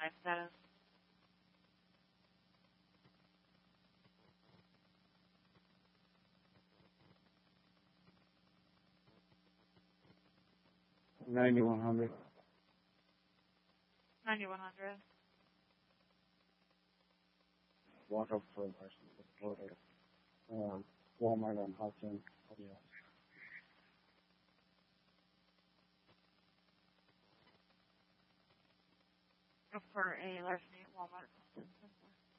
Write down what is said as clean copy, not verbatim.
life status. $9,100. 9100. Walk up for a license. Walmart on Hudson. Yeah. For a larceny at Walmart.